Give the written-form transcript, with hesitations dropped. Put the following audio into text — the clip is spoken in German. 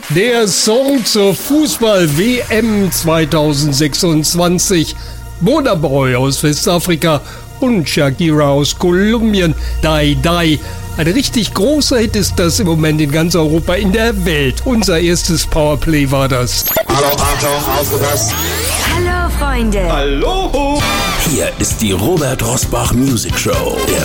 Der Song zur Fußball-WM 2026. Burna Boy aus Westafrika und Shakira aus Kolumbien. Die Die. Ein richtig großer Hit ist das im Moment in ganz Europa, in der Welt. Unser erstes Powerplay war das. Hallo, Achtung, aufgepasst. Hallo Freunde. Hallo. Hier ist die Robert Rosbach Music Show. Der